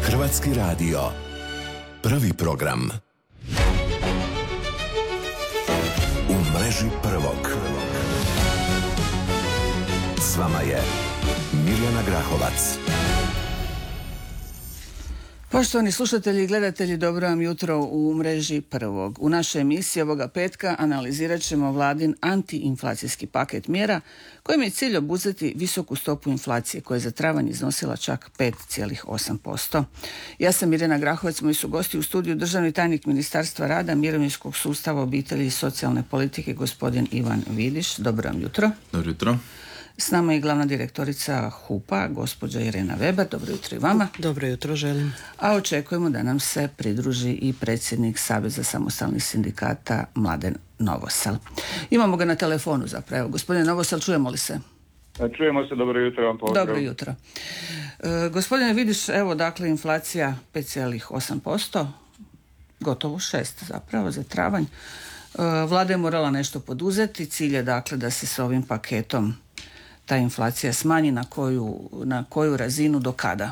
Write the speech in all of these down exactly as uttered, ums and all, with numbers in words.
Hrvatski radio. Prvi program. U mreži prvog. S vama je Mirjana Grahovac. Poštovani slušatelji i gledatelji, dobro vam jutro u mreži prvog. U našoj emisiji ovoga petka analizirat ćemo vladin antiinflacijski paket mjera kojim je cilj obuzeti visoku stopu inflacije koja je za travanj iznosila čak pet zarez osam posto. Ja sam Mirjana Grahovac, moji su gosti u studiju državni tajnik Ministarstva rada, mirovinskog sustava, obitelji i socijalne politike gospodin Ivan Vidiš. Dobro vam jutro. Dobro jutro. S nama je glavna direktorica HUP-a, gospođa Irena Weber. Dobro jutro i vama. Dobro jutro želim. A očekujemo da nam se pridruži i predsjednik Saveza samostalnih sindikata Mladen Novosel. Imamo ga na telefonu zapravo. Gospodine Novosel, čujemo li se? Čujemo se, dobro jutro vam pozdrav. Dobro jutro. E, gospodine vidiš, evo dakle inflacija pet zarez osam posto, gotovo šest zapravo za travanj. E, Vlada je morala nešto poduzeti. Cilj je dakle da se s ovim paketom ta inflacija smanji, na koju, na koju razinu, do kada?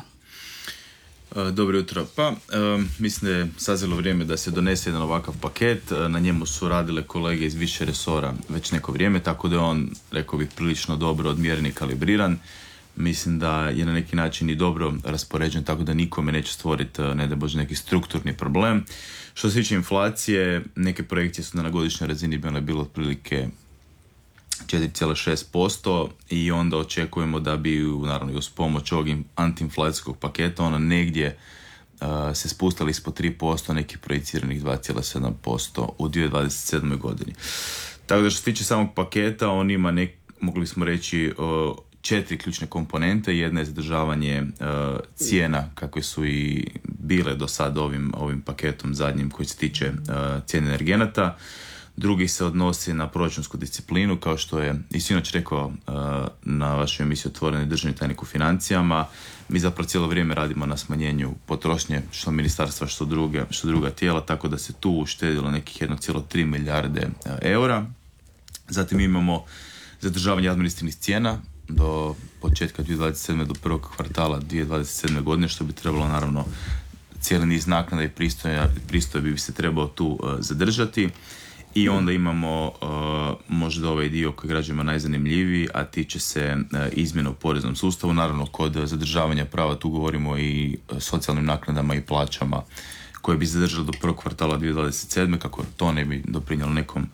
Dobro jutro. Pa, e, mislim da je sazrelo vrijeme da se donese jedan ovakav paket. Na njemu su radile kolege iz više resora već neko vrijeme, tako da je on, rekao bih, prilično dobro odmjeren i kalibriran. Mislim da je na neki način i dobro raspoređen, tako da nikome neće stvoriti, ne da bože, neki strukturni problem. Što se tiče inflacije, neke projekcije su na godišnjoj razini bile bilo otprilike četiri zarez šest posto i onda očekujemo da bi, naravno, uz pomoć ovog antiinflacijskog paketa ona negdje uh, se spustila ispod tri posto, nekih projiciranih dva zarez sedam posto u dvije tisuće dvadeset sedmoj godini. Tako da što se tiče samog paketa, on ima, nek, mogli smo reći, uh, četiri ključne komponente. Jedna je zadržavanje uh, cijena kakve su i bile do sad ovim, ovim paketom zadnjim koji se tiče uh, cijene energenata. Drugi se odnosi na proračunsku disciplinu, kao što je i sinoć rekao uh, na vašoj emisiji Otvoreni državni tajnik u financijama. Mi zapravo cijelo vrijeme radimo na smanjenju potrošnje, što ministarstva, što, druge, što druga tijela, tako da se tu uštedilo nekih jedna zarez tri milijarde uh, eura. Zatim imamo zadržavanje administrativnih cijena do početka dvije tisuće dvadeset sedme do prvog kvartala dvije tisuće dvadeset sedme godine, što bi trebalo, naravno, cijeli niz naknada i pristojbi bi se trebao tu uh, zadržati. I onda imamo uh, možda ovaj dio koji je građanima najzanimljiviji, a tiče se uh, izmjena u poreznom sustavu. Naravno, kod zadržavanja prava tu govorimo i o socijalnim naknadama i plaćama koje bi zadržali do prvog kvartala dvije tisuće dvadeset sedme, kako to ne bi doprinijelo nekom,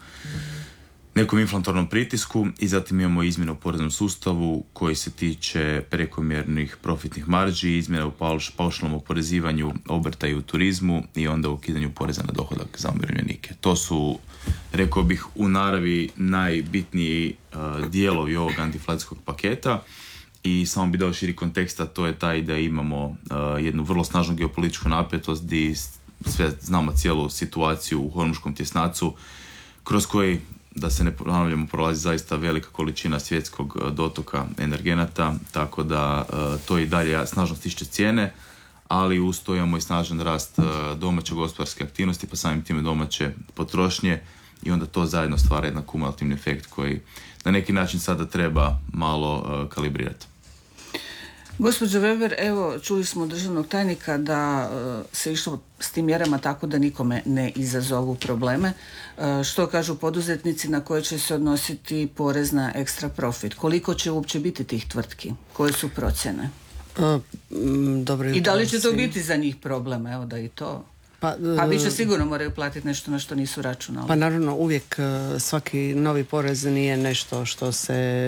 nekom inflatornom pritisku. I zatim imamo izmjene u poreznom sustavu koji se tiče prekomjernih profitnih marži, izmjene u pauš, paušalnom oporezivanju obrta i u turizmu i onda u ukidanju poreza na dohodak za umirovljenike. To su, rekao bih, u naravi najbitniji uh, dijelovi ovog antiinflacijskog paketa. I samo bi dao širi kontekst, a to je taj da imamo uh, jednu vrlo snažnu geopolitičku napetost gdje sve znamo cijelu situaciju u Hormuškom tjesnacu, kroz koji, da se ne ponavljamo, prolazi zaista velika količina svjetskog dotoka energenata, tako da uh, to i dalje snažno stišće cijene, ali uz to imamo i snažan rast uh, domaće gospodarske aktivnosti, pa samim time domaće potrošnje, i onda to zajedno stvara jedan kumulativni efekt koji na neki način sada treba malo uh, kalibrirati. Gospođo Weber, evo čuli smo državnog tajnika da uh, se išlo s tim mjerama tako da nikome ne izazovu probleme. Uh, što kažu poduzetnici na koje će se odnositi porez na ekstra profit? Koliko će uopće biti tih tvrtki? Koje su procjene? Uh, dobro jutro. I da li će to biti za njih problem? Evo da i to... Pa, A više sigurno moraju platiti nešto na što nisu računali. Pa naravno, uvijek svaki novi porez nije nešto što se,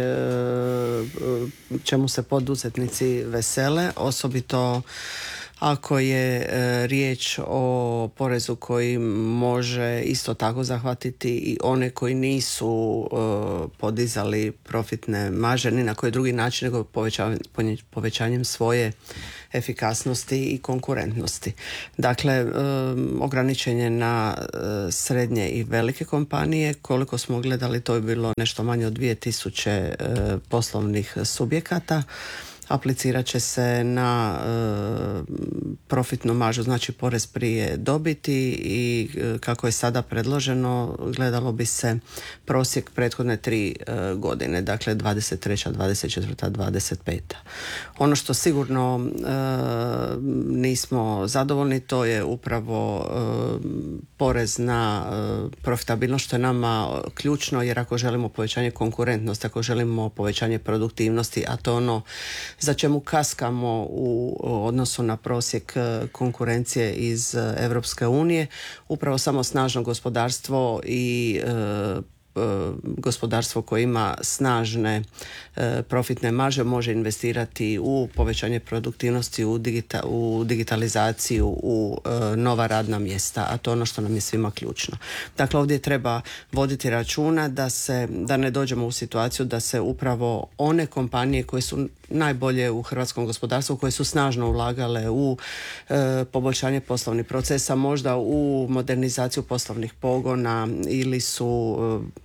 čemu se poduzetnici vesele, osobito ako je e, riječ o porezu koji može isto tako zahvatiti i one koji nisu e, podizali profitne marže ni na koji drugi način nego povećavanjem, povećanjem svoje efikasnosti i konkurentnosti. Dakle, e, ograničen je na e, srednje i velike kompanije. Koliko smo gledali, to je bilo nešto manje od dvije tisuće e, poslovnih subjekata. aplicirat će se na e, profitnu maržu, znači porez prije dobiti i e, kako je sada predloženo gledalo bi se prosjek prethodne tri e, godine, dakle dvadeset treća, dvadeset četvrta, dvadeset peta. Ono što sigurno e, nismo zadovoljni, to je upravo e, porez na e, profitabilnost, što je nama ključno, jer ako želimo povećanje konkurentnosti, ako želimo povećanje produktivnosti, a to je ono za čemu kaskamo u odnosu na prosjek konkurencije iz Europske unije, upravo samo snažno gospodarstvo i e, gospodarstvo koje ima snažne e, profitne marže može investirati u povećanje produktivnosti, u, digita, u digitalizaciju, u e, nova radna mjesta, a to je ono što nam je svima ključno. Dakle, ovdje treba voditi računa da se, da ne dođemo u situaciju da se upravo one kompanije koje su najbolje u hrvatskom gospodarstvu, koje su snažno ulagale u e, poboljšanje poslovnih procesa, možda u modernizaciju poslovnih pogona ili su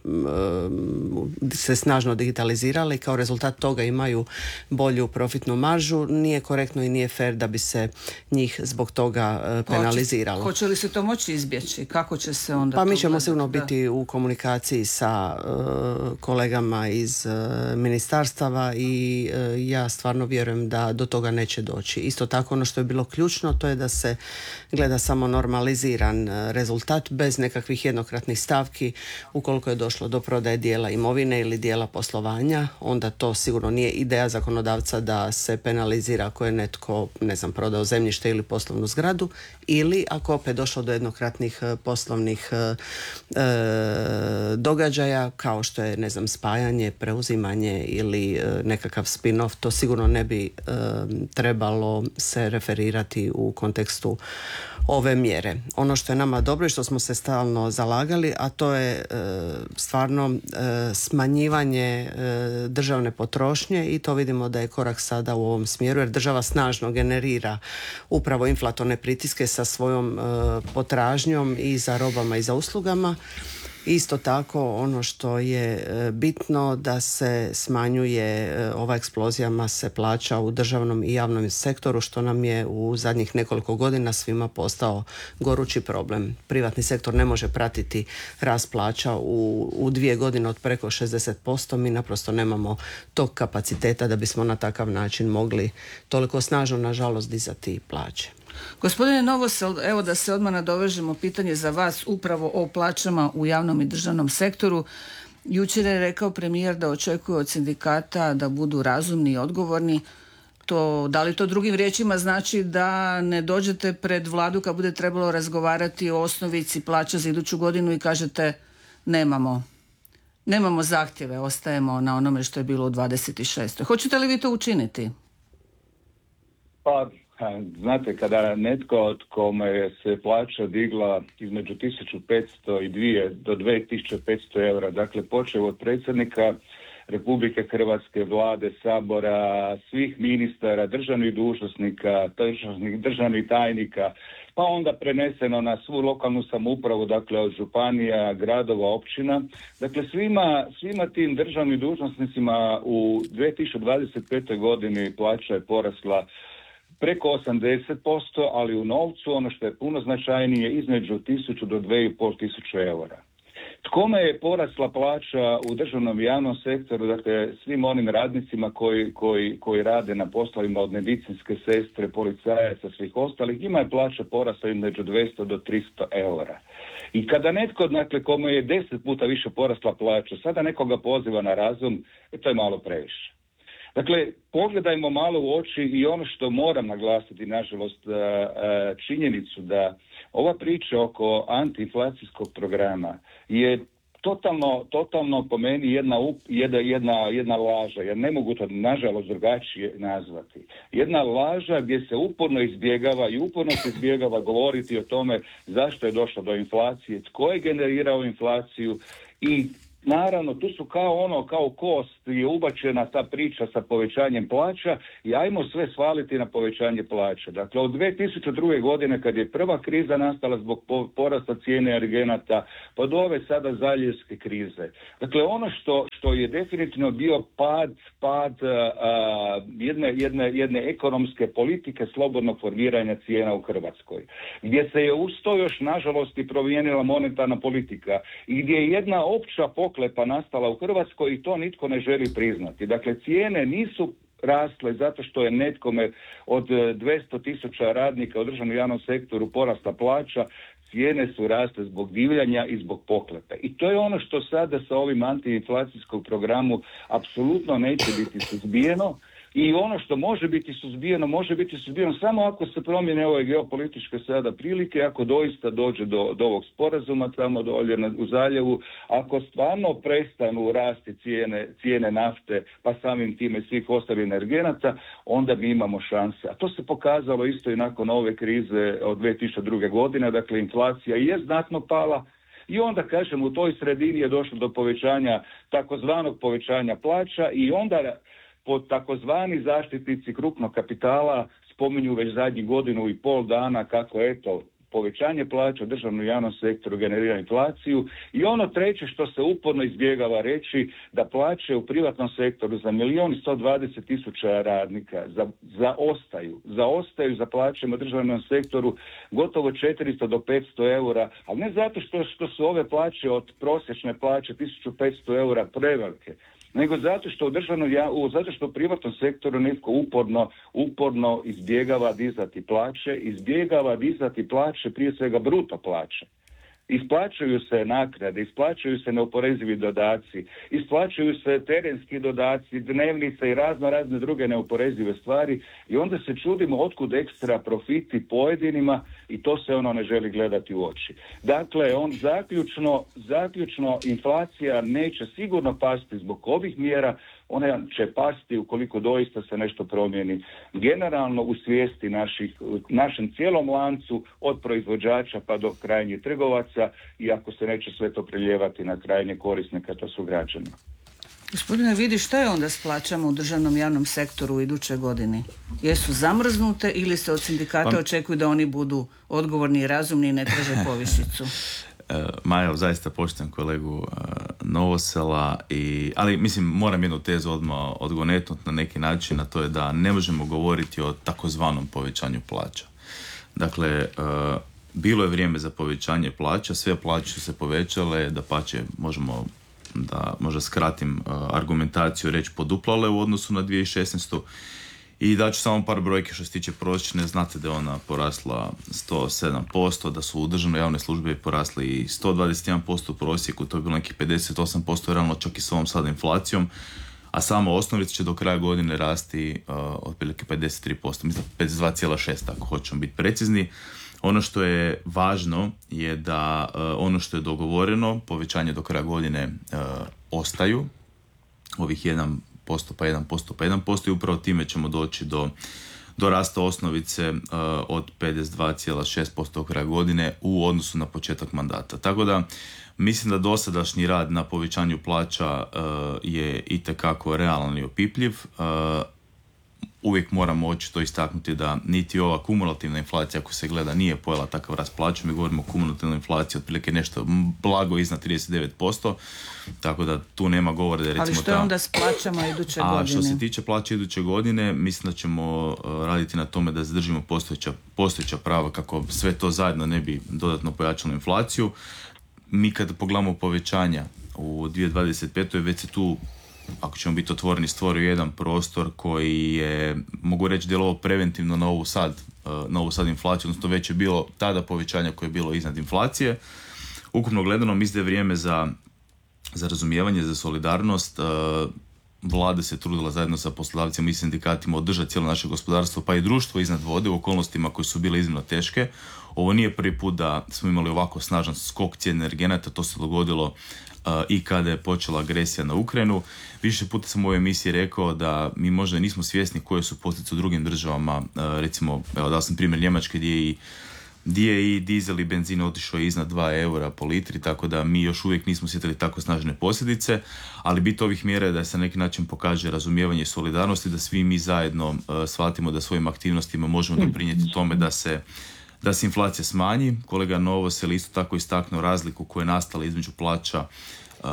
e, se snažno digitalizirali, kao rezultat toga imaju bolju profitnu maržu. Nije korektno i nije fair da bi se njih zbog toga e, penaliziralo. Hoće li se to moći izbjeći? Kako će se onda Pa to mi ćemo gledati? sigurno Da. biti u komunikaciji sa e, kolegama iz e, ministarstava i e, ja stvarno vjerujem da do toga neće doći. Isto tako ono što je bilo ključno, to je da se gleda samo normaliziran rezultat bez nekakvih jednokratnih stavki. Ukoliko je došlo do prodaje dijela imovine ili dijela poslovanja, onda to sigurno nije ideja zakonodavca da se penalizira ako je netko, ne znam, prodao zemljište ili poslovnu zgradu, ili ako opet došlo do jednokratnih poslovnih e, događaja kao što je, ne znam, spajanje, preuzimanje ili e, nekakav spin-off, to sigurno ne bi e, trebalo se referirati u kontekstu ove mjere. Ono što je nama dobro i što smo se stalno zalagali, a to je e, stvarno e, smanjivanje e, državne potrošnje, i to vidimo da je korak sada u ovom smjeru, jer država snažno generira upravo inflatorne pritiske sa svojom e, potražnjom i za robama i za uslugama. Isto tako ono što je bitno da se smanjuje ova eksplozija mase plaća u državnom i javnom sektoru, što nam je u zadnjih nekoliko godina svima postao gorući problem. Privatni sektor ne može pratiti rast plaća u, u dvije godine od preko šezdeset posto. Mi naprosto nemamo tog kapaciteta da bismo na takav način mogli toliko snažno, nažalost, dizati plaće. Gospodine Novosel, evo da se odmah nadovežemo, pitanje za vas upravo o plaćama u javnom i državnom sektoru. Jučer je rekao premijer da očekuje od sindikata da budu razumni i odgovorni. To, da li to drugim riječima znači da ne dođete pred vladu kad bude trebalo razgovarati o osnovici plaća za iduću godinu i kažete nemamo, nemamo zahtjeve, ostajemo na onome što je bilo u dvadeset šestoj. Hoćete li vi to učiniti? Pa, znate, kada netko od kome se plaća digla između tisuću petsto i dvije do dvije tisuće petsto eura, dakle počeo od predsjednika Republike Hrvatske, vlade, sabora, svih ministara, državnih dužnosnika, državnih, državnih tajnika, pa onda preneseno na svu lokalnu samoupravu, dakle od županija, gradova, općina. Dakle, svima, svima tim državnim dužnosnicima u dvije tisuće dvadeset petoj godini plaća je porasla preko osamdeset posto, ali u novcu ono što je puno značajnije između tisuću do dvije i pol tisuće eura. Tkome je porasla plaća u državnom i javnom sektoru, dakle svim onim radnicima koji, koji, koji rade na poslovima od medicinske sestre, policajaca, svih ostalih, ima je plaća porasla između dvjesto do tristo eura. I kada netko, dakle, kome je deset puta više porasla plaća, sada nekoga poziva na razum, to je malo previše. Dakle, pogledajmo malo u oči i ono što moram naglasiti, nažalost, činjenicu da ova priča oko antiinflacijskog programa je totalno, totalno po meni jedna, jedna, jedna, jedna laža, jer ne mogu to nažalost drugačije nazvati. Jedna laža gdje se uporno izbjegava i uporno se izbjegava govoriti o tome zašto je došlo do inflacije, tko je generirao inflaciju i naravno, tu su kao ono, kao kost je ubačena ta priča sa povećanjem plaća i ajmo sve svaliti na povećanje plaća. Dakle, od dvije tisuće druge. godine kad je prva kriza nastala zbog porasta cijene energenata, pa do ove sada zaljevske krize. Dakle, ono što, što je definitivno bio pad, pad a, jedne, jedne, jedne ekonomske politike slobodnog formiranja cijena u Hrvatskoj, gdje se je uz to još nažalost i promijenila monetarna politika i gdje je jedna opća poklepa nastala u Hrvatskoj i to nitko ne želi priznati. Dakle, cijene nisu rasle zato što je netkome od dvjesto tisuća radnika u državnom javnom sektoru porasta plaća, cijene su rasle zbog divljanja i zbog poklepe. I to je ono što sada sa ovim antiinflacijskom programu apsolutno neće biti suzbijeno. I ono što može biti suzbijeno, može biti suzbijeno samo ako se promijene ove geopolitičke sada prilike, ako doista dođe do, do ovog sporazuma tamo dolje na, u zaljevu, ako stvarno prestanu rasti cijene, cijene nafte, pa samim time svih ostalih energenata, onda mi imamo šanse. A to se pokazalo isto i nakon ove krize od dvije tisuće druge. godine, dakle inflacija je znatno pala. I onda, kažem, u toj sredini je došlo do povećanja, takozvanog povećanja plaća i onda pod takozvani zaštitnici krupnog kapitala spominju već zadnjih godinu i pol dana kako eto povećanje plaća u državnom javnom sektoru generira inflaciju i ono treće što se uporno izbjegava reći da plaće u privatnom sektoru za milijun i sto dvadeset tisuća radnika za, zaostaju, zaostaju za plaćama u državnom sektoru gotovo četiristo do petsto eura, ali ne zato što, što su ove plaće od prosječne plaće tisuću petsto eura prevelike, nego zato što u državnom, zato što u privatnom sektoru netko uporno, uporno izbjegava dizati plaće, izbjegava dizati plaće, prije svega bruto plaće. Isplaćuju se naknade, isplaćuju se neoporezivi dodaci, isplaćuju se terenski dodaci, dnevnice i razno razne druge neoporezive stvari i onda se čudimo otkud ekstra profiti pojedinima i to se ono ne želi gledati u oči. Dakle, on zaključno, zaključno inflacija neće sigurno pasti zbog ovih mjera, ona će pasti ukoliko doista se nešto promijeni generalno u svijesti naših, našem cijelom lancu od proizvođača pa do krajnjih trgovaca i ako se neće sve to priljevati na krajnje korisnika, to su građani. Gospodine, vidi što je onda s plaćama u državnom javnom sektoru u idućoj godini? Jesu zamrznute ili se od sindikata pa... očekuju da oni budu odgovorni i razumni i ne traže povišicu? Maja, zaista poštujem kolegu uh, Novosela, i, ali mislim moram jednu tezu odmah odgonetnuti na neki način, a to je da ne možemo govoriti o takozvanom povećanju plaća. Dakle, uh, bilo je vrijeme za povećanje plaća, sve plaće su se povećale, da pače možemo da možda skratim uh, argumentaciju, reći poduplale u odnosu na dvije tisuće šesnaestu. I daću samo par brojke što se tiče prosječne. Znate da je ona porasla sto sedam posto, da su u državnoj javnoj službi porasli i sto dvadeset jedan posto u prosjeku, to je bilo neki pedeset osam posto realno čak i s ovom sada inflacijom, a samo osnovica će do kraja godine rasti uh, otprilike pedeset tri posto, mislim pedeset dva zarez šest ako hoćemo biti precizni. Ono što je važno je da uh, ono što je dogovoreno, povećanje do kraja godine uh, ostaju, ovih jedan posto pa jedan posto pa jedan posto i upravo time ćemo doći do, do rasta osnovice uh, od pedeset dva zarez šest posto kraja godine u odnosu na početak mandata. Tako da mislim da dosadašnji rad na povećanju plaća uh, je itekako realan i opipljiv. Uh, uvijek moramo očito istaknuti da niti ova kumulativna inflacija ako se gleda nije pojela takav rast plaća. Mi govorimo o kumulativnoj inflaciji otprilike nešto blago iznad trideset devet posto, tako da tu nema govora da je recimo... Ali što je onda s plaćama iduće godine? A što se tiče plaće iduće godine, mislim da ćemo raditi na tome da zadržimo postojeća, postojeća prava kako sve to zajedno ne bi dodatno pojačalo inflaciju. Mi kad pogledamo povećanja u dvije tisuće dvadeset petoj već se tu, ako ćemo biti otvoreni, stvorio jedan prostor koji je, mogu reći, djelovao preventivno na ovu sad, na ovu sad inflaciju, odnosno već je bilo tada povećanje koje je bilo iznad inflacije. Ukupno gledano, mislim da je vrijeme za, za razumijevanje, za solidarnost. Vlada se trudila zajedno sa poslodavcima i sindikatima održati cijelo naše gospodarstvo pa i društvo iznad vode u okolnostima koje su bile iznimno teške. Ovo nije prvi put da smo imali ovako snažan skok cijene energenata, to se dogodilo uh, i kada je počela agresija na Ukrajinu. Više puta sam u ovoj emisiji rekao da mi možda nismo svjesni koje su posljedice u drugim državama, uh, recimo, evo dao sam primjer Njemačke gdje i di je i dizel i benzin otišao iznad dva eura po litri, tako da mi još uvijek nismo osjetili tako snažne posljedice, ali bit ovih mjera je da se na neki način pokaže razumijevanje i solidarnost i da svi mi zajedno uh, shvatimo da svojim aktivnostima možemo doprinijeti tome da se da se inflacija smanji. Kolega Novosel isto tako istaknuo razliku koja je nastala između plaća uh,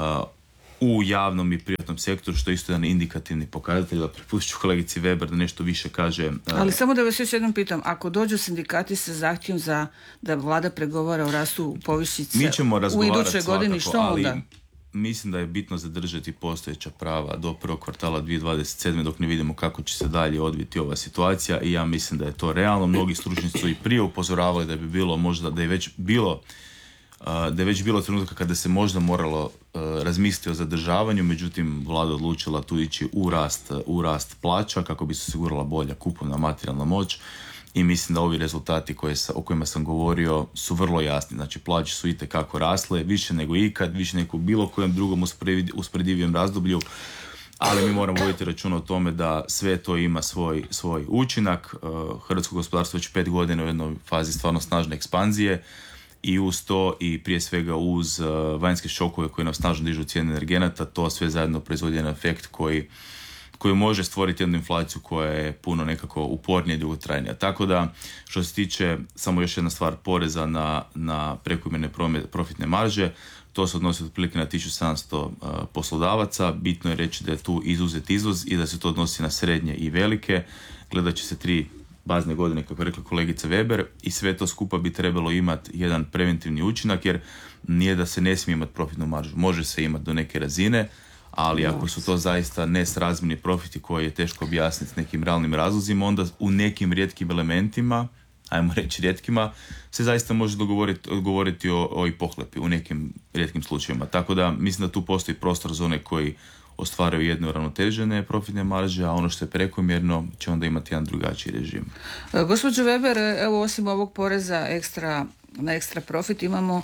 u javnom i privatnom sektoru, što je isto jedan indikativni pokazatelj. Da prepustit ću kolegici Weber da nešto više kaže. Ali samo da vas još jednom pitam, ako dođu sindikati sa zahtjevom za da vlada pregovara o rastu povišice u idućoj godini, što onda? Ali mislim da je bitno zadržati postojeća prava do prvog kvartala dvije tisuće dvadeset sedme dok ne vidimo kako će se dalje odviti ova situacija, i ja mislim da je to realno. Mnogi stručnjaci su i prije upozoravali da bi bilo možda, da je već bilo da je već bilo trenutka kada se možda moralo uh, razmisliti o zadržavanju, međutim vlada odlučila tu ići u rast, u rast plaća kako bi se osigurala bolja kupovna materijalna moć, i mislim da ovi rezultati koje sa, o kojima sam govorio su vrlo jasni. Znači plaće su itekako rasle, više nego ikad, više nego u bilo kojem drugom usporedivijem razdoblju, ali mi moramo voditi računa o tome da sve to ima svoj, svoj učinak. Uh, hrvatsko gospodarstvo već pet godina u jednoj fazi stvarno snažne ekspanzije, i uz to i prije svega uz uh, vanjske šokove koji nam snažno dižu cijene energenata, to sve zajedno proizvodi jedan efekt koji, koji može stvoriti jednu inflaciju koja je puno nekako upornija i dugotrajnija. Tako da, što se tiče, samo još jedna stvar, poreza na, na prekomjerne profitne marže, to se odnosi otprilike na tisuću sedamsto uh, poslodavaca. Bitno je reći da je tu izuzet izvoz i da se to odnosi na srednje i velike. Gledat će se tri bazne godine, kako je rekla kolegica Weber, i sve to skupa bi trebalo imati jedan preventivni učinak, jer nije da se ne smije imati profitnu maržu. Može se imati do neke razine, ali ako su to zaista nesrazmjerni profiti koje je teško objasniti s nekim realnim razlozima, onda u nekim rijetkim elementima, ajmo reći rijetkima, se zaista može dogovoriti, govoriti o, o i pohlepi u nekim rijetkim slučajevima. Tako da mislim da tu postoji prostor za one koji ostvaraju jedne uravnotežene profitne marže, a ono što je prekomjerno će onda imati jedan drugačiji režim. Gospođo Weber, evo osim ovog poreza ekstra, na ekstra profit imamo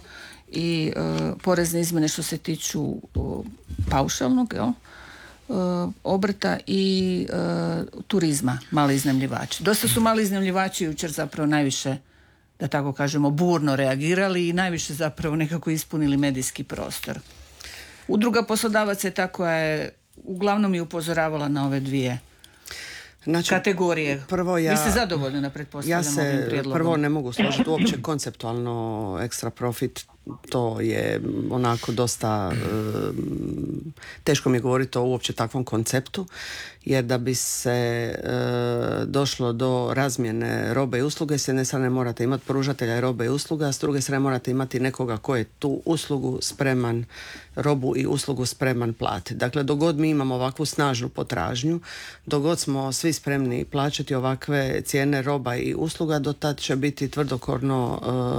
i e, porezne izmjene što se tiču o, paušalnog, jel? E, obrta i e, turizma, mali iznajmljivači. Dosta su mali iznajmljivači jučer zapravo najviše, da tako kažemo, burno reagirali i najviše zapravo nekako ispunili medijski prostor. Udruga poslodavaca je ta koja je uglavnom i upozoravala na ove dvije znači, kategorije. Prvo ja, Vi ste zadovoljni na pretpostavljam ja ovim se prijedlogom? Prvo ne mogu složiti uopće konceptualno ekstra profit. To je onako dosta e, teško mi je govoriti o uopće takvom konceptu, jer da bi se e, došlo do razmjene robe i usluge, s jedne strane morate imati pružatelja robe i usluga, a s druge strane morate imati nekoga ko je tu uslugu spreman, robu i uslugu spreman platiti. Dakle, dogod mi imamo ovakvu snažnu potražnju, dogod smo svi spremni plaćati ovakve cijene roba i usluga, do tad će biti tvrdokorno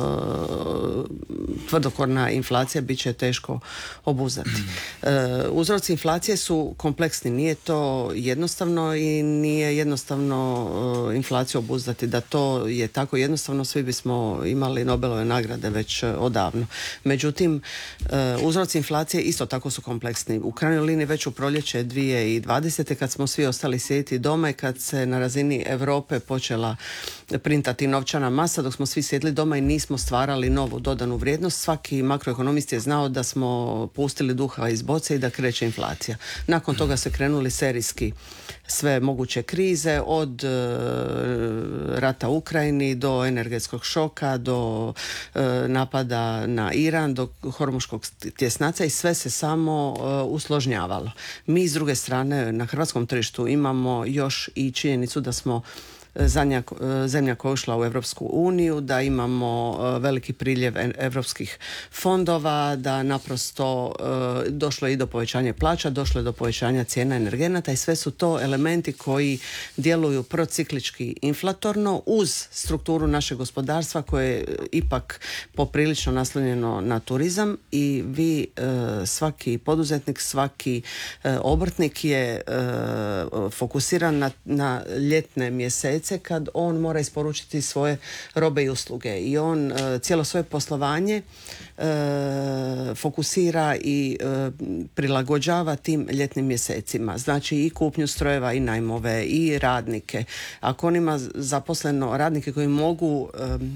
e, tvrdokorna inflacija, bit će teško obuzdati. E, uzroci inflacije su kompleksni, nije to jednostavno i nije jednostavno e, inflaciju obuzdati. Da to je tako jednostavno, svi bismo imali Nobelove nagrade već odavno. Međutim, e, uzroci inflacije isto tako su kompleksni. U krajnjoj liniji već u proljeće dvije tisuće dvadesete kad smo svi ostali sjediti doma i kad se na razini Europe počela printati novčana masa, dok smo svi sjedili doma i nismo stvarali novu dodanu vrijednost, svaki makroekonomist je znao da smo pustili duha iz boce i da kreće inflacija. Nakon toga se krenuli serijski sve moguće krize, od e, rata u Ukrajini do energetskog šoka, do e, napada na Iran, do hormuškog tjesnaca, i sve se samo e, usložnjavalo. Mi s druge strane na hrvatskom tržištu imamo još i činjenicu da smo zadnja zemlja koja je ušla u Europsku uniju, da imamo veliki priljev europskih fondova, da naprosto došlo je i do povećanja plaća, došlo je do povećanja cijena energenata, i sve su to elementi koji djeluju prociklički inflatorno uz strukturu našeg gospodarstva koje je ipak poprilično naslonjeno na turizam, i vi svaki poduzetnik, svaki obrtnik je fokusiran na, na ljetne mjesece kad on mora isporučiti svoje robe i usluge, i on uh, cijelo svoje poslovanje uh, fokusira i uh, prilagođava tim ljetnim mjesecima. Znači i kupnju strojeva i najmove i radnike. Ako on ima zaposleno radnike koji mogu um,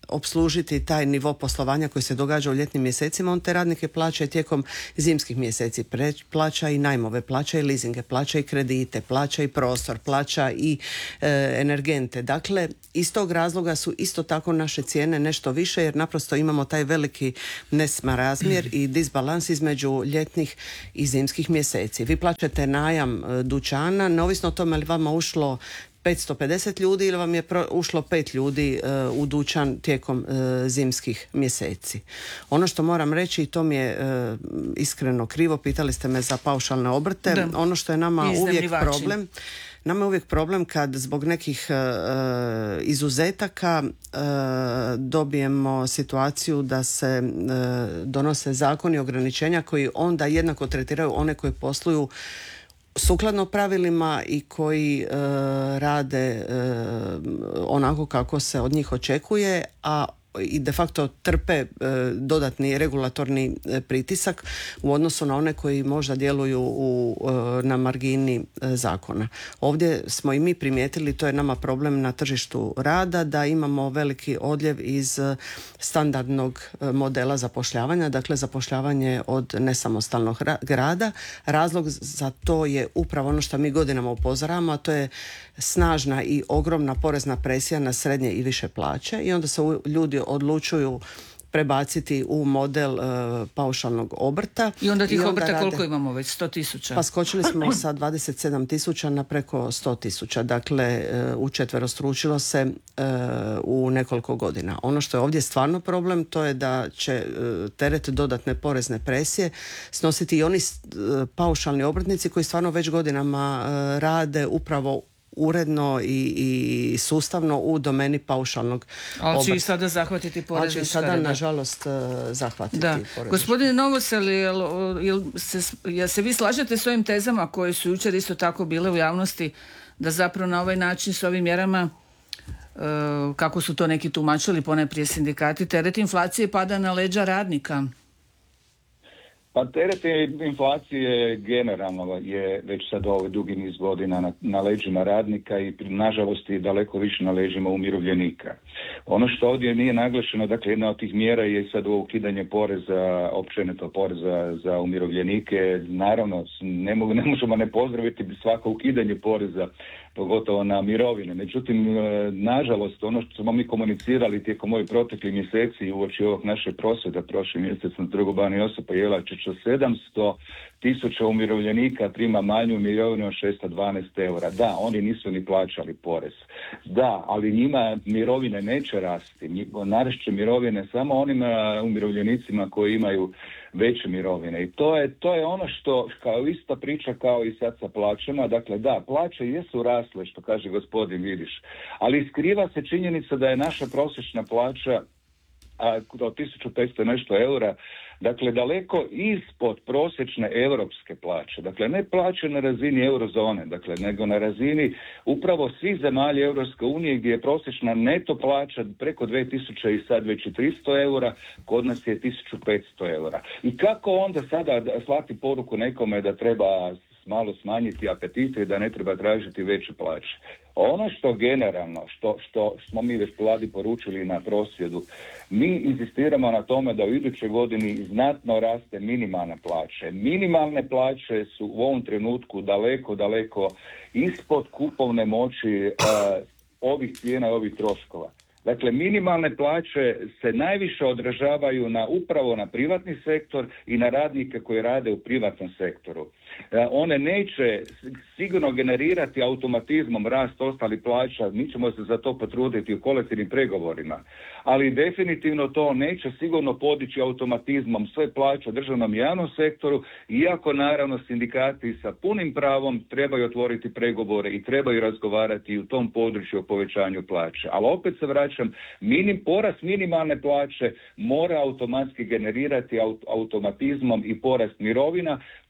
opslužiti taj nivo poslovanja koji se događa u ljetnim mjesecima, on te radnike plaća i tijekom zimskih mjeseci. Pre, plaća i najmove, plaća i leasinge, plaća i kredite, plaća i prostor, plaća i e, energente. Dakle, iz tog razloga su isto tako naše cijene nešto više jer naprosto imamo taj veliki nesrazmjer i disbalans između ljetnih i zimskih mjeseci. Vi plaćate najam e, dućana, neovisno o tome li vama ušlo petsto pedeset ljudi ili vam je pro, ušlo pet ljudi uh, u dućan tijekom uh, zimskih mjeseci. Ono što moram reći, i to mi je uh, iskreno krivo, pitali ste me za paušalne obrte, da. Ono što je nama uvijek problem, nama je uvijek problem kad zbog nekih uh, izuzetaka uh, dobijemo situaciju da se uh, donose zakoni ograničenja koji onda jednako tretiraju one koji posluju sukladno pravilima i koji e, rade e, onako kako se od njih očekuje, a i de facto trpe e, dodatni regulatorni e, pritisak u odnosu na one koji možda djeluju u, e, na margini e, zakona. Ovdje smo i mi primijetili, to je nama problem na tržištu rada, da imamo veliki odljev iz e, standardnog e, modela zapošljavanja, dakle zapošljavanje od nesamostalnog rada. Razlog za to je upravo ono što mi godinama upozoravamo, a to je snažna i ogromna porezna presija na srednje i više plaće i onda se ljudi odlučuju prebaciti u model uh, paušalnog obrta. I onda tih I onda obrta rade, koliko imamo već? sto tisuća? Pa skočili smo sa dvadeset sedam tisuća na preko sto tisuća. Dakle, uh, učetverostručilo se uh, u nekoliko godina. Ono što je ovdje stvarno problem, to je da će uh, teret dodatne porezne presije snositi i oni uh, paušalni obrtnici koji stvarno već godinama uh, rade upravo uredno i, i sustavno u domeni paušalnog obrta. Ali će i sada zahvatiti porezne škare. Ali će sada, nažalost, zahvatiti da. porezne. Gospodine Novosel, jel, jel, se, jel se vi slažete s ovim tezama koje su jučer isto tako bile u javnosti, da zapravo na ovaj način s ovim mjerama, e, kako su to neki tumačili, ponajprije sindikati, teret inflacije pada na leđa radnika? Pa teret inflacije generalno je već sad ovaj dugi niz godina na, na leđima radnika i nažalost i daleko više na leđima umirovljenika. Ono što ovdje nije naglašeno, dakle jedna od tih mjera je sad ovo ukidanje poreza, općenito poreza za umirovljenike. Naravno, ne, mogu, ne možemo ne pozdraviti svako ukidanje poreza, pogotovo na mirovine. Međutim, nažalost, ono što smo mi komunicirali tijekom ovih proteklih mjeseci uoči ovog naše prosvjeda prošli mjesec na Trgu Bana Josipa Jelačića, sedamsto tisuća umirovljenika prima manju mirovinu od šesto dvanaest eura. Da, oni nisu ni plaćali porez. Da, ali njima mirovine neće rasti. Narašće mirovine samo onim umirovljenicima koji imaju veće mirovine. I to je, to je ono što, kao ista priča kao i sad sa plaćama. Dakle, da, plaće jesu rasle, što kaže gospodin Vidiš, ali skriva se činjenica da je naša prosječna plaća a, od tisuću petsto nešto eura, dakle daleko ispod prosječne europske plaće. Dakle, ne plaće na razini eurozone, dakle, nego na razini upravo svih zemalja Europske unije gdje je prosječna neto plaća preko dvije tisuće i sad već i tristo eura, kod nas je tisuću petsto eura. I kako onda sada slati poruku nekome da treba malo smanjiti apetite i da ne treba tražiti veće plaće? Ono što generalno, što, što smo mi već vladi poručili na prosvjedu, mi inzistiramo na tome da u idućoj godini znatno raste minimalne plaće. Minimalne plaće su u ovom trenutku daleko, daleko ispod kupovne moći uh, ovih cijena i ovih troškova. Dakle, minimalne plaće se najviše odražavaju na upravo na privatni sektor i na radnike koji rade u privatnom sektoru. One neće sigurno generirati automatizmom rast ostalih plaća, mi ćemo se za to potruditi u kolektivnim pregovorima, ali definitivno to neće sigurno podići automatizmom sve plaće u državnom i javnom sektoru, iako naravno sindikati sa punim pravom trebaju otvoriti pregovore i trebaju razgovarati u tom području o povećanju plaće. Ali opet se vraćam, minim, porast minimalne plaće mora automatski generirati aut, automatizmom i porast mirovina.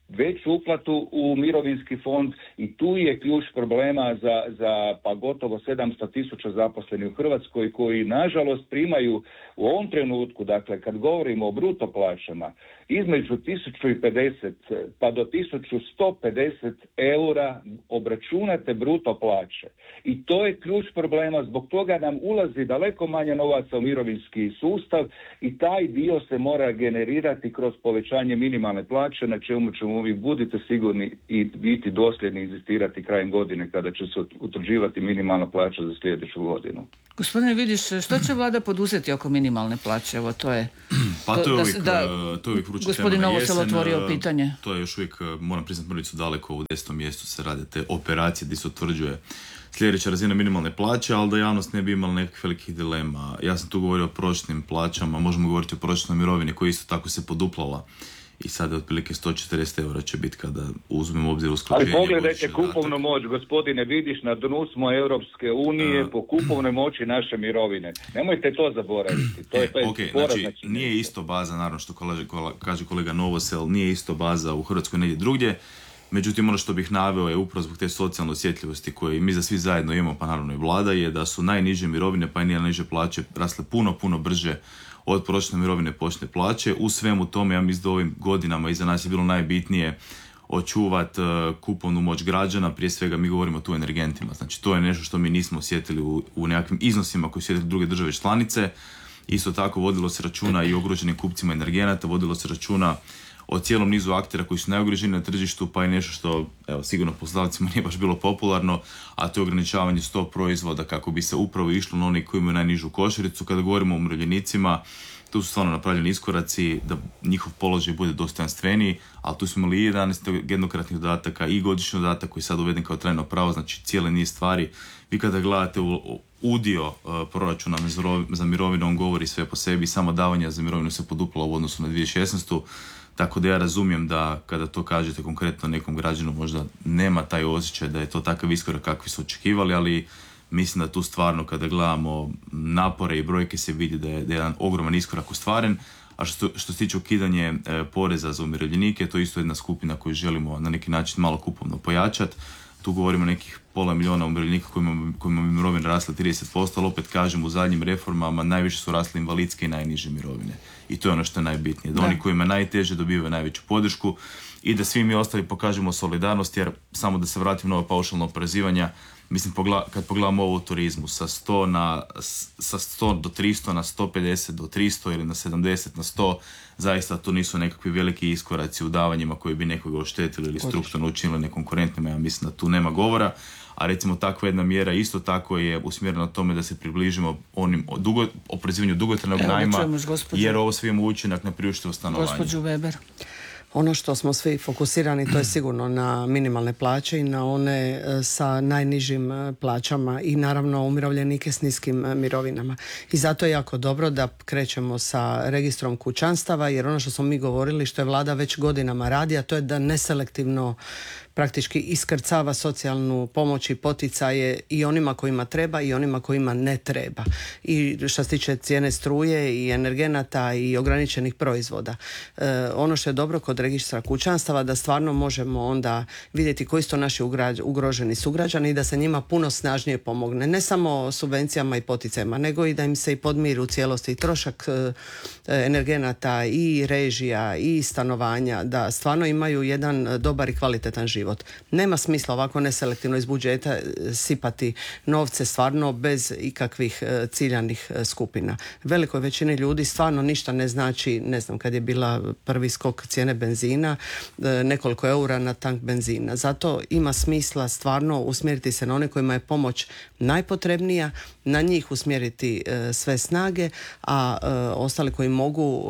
veću uplatu u mirovinski fond i tu je ključ problema za, za pa gotovo sedamsto tisuća zaposlenih u Hrvatskoj koji nažalost primaju u ovom trenutku, dakle kad govorimo o bruto plaćama, između tisuću pedeset pa do tisuću sto pedeset eura obračunate bruto plaće. I to je ključ problema, zbog toga nam ulazi daleko manje novaca u mirovinski sustav i taj dio se mora generirati kroz povećanje minimalne plaće, na čemu ćemo vi budite sigurni i biti dosljedni inzistirati krajem godine kada će se utvrđivati minimalna plaća za sljedeću godinu. Gospodine Vidiš, što će vlada poduzeti oko minimalne plaće? Evo, to je... Pa to je uvijek, da, to je uvijek vruća tema na jesen. Gospodin Novosel otvorio pitanje. To je još uvijek, moram priznati, mrvicu daleko, u desetom mjestu se rade te operacije gdje se utvrđuje sljedeća razina minimalne plaće, ali da javnost ne bi imala nekakvih velikih dilema. Ja sam tu govorio o prosječnim plaćama, možemo govoriti o prosječnoj mirovini koja isto tako se poduplala. I sada otprilike sto četrdeset eura će biti kada uzmemo obzir usklađenje. Ali pogledajte kupovnu moć, gospodine, vidiš, na dnu smo Europske unije uh, po kupovnoj moći naše mirovine. Nemojte to zaboraviti. To je, to je okay, znači, nije isto baza, naravno što kaže kolega Novosel, nije isto baza u Hrvatskoj negdje drugdje. Međutim, ono što bih naveo je upravo zbog te socijalne osjetljivosti koje mi za svi zajedno imamo, pa naravno i vlada, je da su najniže mirovine pa i najniže plaće rasle puno, puno brže od prosječne mirovine počne plaće. U svemu tome, ja mislim da ovim godinama iza nas je bilo najbitnije očuvati uh, kupovnu moć građana, prije svega mi govorimo tu o energentima. Znači, to je nešto što mi nismo osjetili u, u nekakvim iznosima koji su osjetili druge države članice. Isto tako vodilo se računa i o ugroženim kupcima energenata, vodilo se računa o cijelom nizu aktera koji su najugroženiji na tržištu, pa i nešto što, evo, sigurno poslodavcima nije baš bilo popularno, a to je ograničavanje sto proizvoda kako bi se upravo išlo na oni koji imaju najnižu košaricu. Kada govorimo o umirovljenicima, tu su stvarno napravljeni iskoraci da njihov položaj bude dostojanstveniji, ali tu smo imali i jedanaest jednokratnih dodataka i godišnji dodatak koji je sad uveden kao trajno pravo, znači cijeli niz stvari. Vi kada gledate u udio uh, proračuna za mirovinu, on govori sve po sebi, samo davanja za mirovinu se poduplalo u odnosu na dvije tisuće šesnaestu. Tako da ja razumijem da kada to kažete konkretno nekom građanu možda nema taj osjećaj da je to takav iskorak kakvi su očekivali, ali mislim da tu stvarno kada gledamo napore i brojke se vidi da je, da je jedan ogroman iskorak ostvaren. A što, što se tiče ukidanje e, poreza za umirovljenike, to je isto jedna skupina koju želimo na neki način malo kupovno pojačati. Tu govorimo o nekih pola milijuna umirovljenika kojima, kojima bi mirovine rasle trideset posto, ali opet kažem u zadnjim reformama najviše su rasle invalidske i najniže mirovine. I to je ono što je najbitnije. Da, da. Oni kojima najteže dobivaju najveću podršku i da svi mi ostali pokažemo solidarnost, jer samo da se vratim na ovo paušalno oporezivanja, mislim kad pogledamo ovo u turizmu sa sto, na, sa sto do tristo na sto pedeset do tristo ili na sedamdeset na sto, zaista to nisu nekakvi veliki iskoraci u davanjima koji bi nekoga oštetili ili strukturno učinili nekonkurentnima. Ja mislim da tu nema govora. A recimo takva jedna mjera isto tako je usmjerena tome da se približimo onim dugo, oporezivanju dugotrajnog najma, jer ovo sve ima učinak na priuštivo stanovanje. Gospođu Weber. Ono što smo svi fokusirani, to je sigurno na minimalne plaće i na one sa najnižim plaćama i naravno umirovljenike s niskim mirovinama. I zato je jako dobro da krećemo sa registrom kućanstava, jer ono što smo mi govorili, što je vlada već godinama radi, a to je da neselektivno praktički iskrcava socijalnu pomoć i poticaje i onima kojima treba i onima kojima ne treba. I što se tiče cijene struje i energenata i ograničenih proizvoda. E, ono što je dobro kod registra kućanstava da stvarno možemo onda vidjeti koji su to naši ugrađ, ugroženi sugrađani i da se njima puno snažnije pomogne. Ne samo subvencijama i poticajima, nego i da im se i podmiri u cijelosti i trošak e, energenata i režija i stanovanja, da stvarno imaju jedan dobar i kvalitetan život. Nema smisla ovako neselektivno iz budžeta sipati novce stvarno bez ikakvih ciljanih skupina. Velikoj većini ljudi stvarno ništa ne znači, ne znam, kad je bila prvi skok cijene benzina, nekoliko eura na tank benzina. Zato ima smisla stvarno usmjeriti se na one kojima je pomoć najpotrebnija, na njih usmjeriti e, sve snage, a e, ostali koji mogu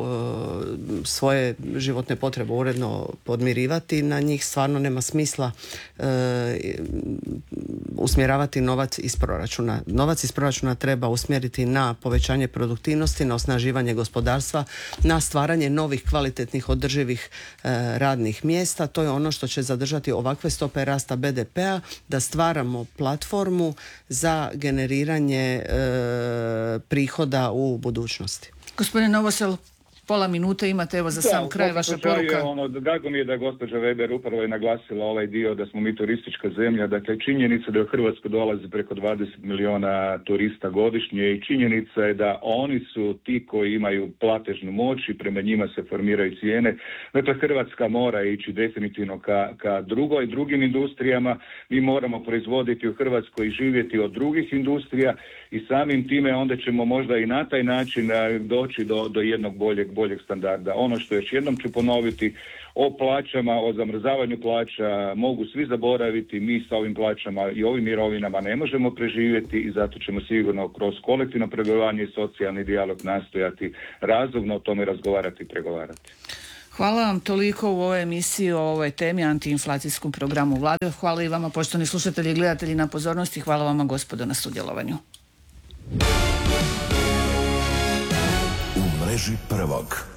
e, svoje životne potrebe uredno podmirivati, na njih stvarno nema smisla e, usmjeravati novac iz proračuna. Novac iz proračuna treba usmjeriti na povećanje produktivnosti, na osnaživanje gospodarstva, na stvaranje novih kvalitetnih održivih e, radnih mjesta. To je ono što će zadržati ovakve stope rasta be de pea, da stvaramo platformu za generiranje e, prihoda u budućnosti. Gospodin Novosel, pola minute imate, evo za sam Da, kraj u vaša svakom slučaju, poruka. Ono, drago mi je da gospođa Weber upravo je naglasila ovaj dio da smo mi turistička zemlja. Dakle, činjenica da u Hrvatsku dolazi preko dvadeset milijuna turista godišnje i činjenica je da oni su ti koji imaju platežnu moć i prema njima se formiraju cijene. Dakle, Hrvatska mora ići definitivno ka, ka drugoj, drugim industrijama. Mi moramo proizvoditi u Hrvatskoj i živjeti od drugih industrija i samim time onda ćemo možda i na taj način doći do, do jednog boljeg, boljeg standarda. Ono što još jednom ću ponoviti, o plaćama, o zamrzavanju plaća mogu svi zaboraviti, mi sa ovim plaćama i ovim mirovinama ne možemo preživjeti i zato ćemo sigurno kroz kolektivno pregovaranje i socijalni dijalog nastojati razumno o tome razgovarati i pregovarati. Hvala vam toliko u ovoj emisiji o ovoj temi, antiinflacijskom programu vlade. Hvala i vama, poštovani slušatelji i gledatelji, na pozornosti. Hvala vama, gospodo, na sudjelovanju. U mreži prvog.